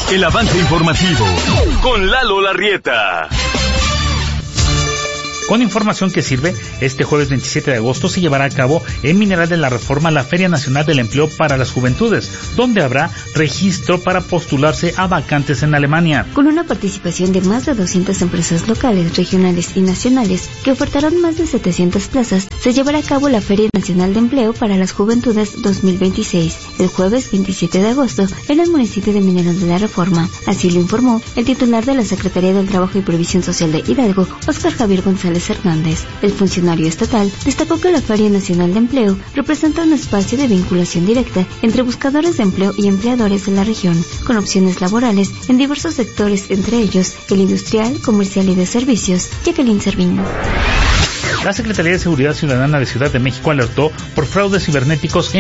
El avance informativo con Lalo Larrieta. Con información que sirve, este jueves 27 de agosto se llevará a cabo en Mineral de la Reforma la Feria Nacional del Empleo para las Juventudes, donde habrá registro para postularse a vacantes en Alemania. Con una participación de más de 200 empresas locales, regionales y nacionales que ofertarán más de 700 plazas, se llevará a cabo la Feria Nacional de Empleo para las Juventudes 2026, el jueves 27 de agosto, en el municipio de Mineral de la Reforma. Así lo informó el titular de la Secretaría del Trabajo y Previsión Social de Hidalgo, Óscar Javier González Hernández. El funcionario estatal destacó que la Feria Nacional de Empleo representa un espacio de vinculación directa entre buscadores de empleo y empleadores de la región, con opciones laborales en diversos sectores, entre ellos el industrial, comercial y de servicios. Jacqueline Servín. La Secretaría de Seguridad Ciudadana de Ciudad de México alertó por fraudes cibernéticos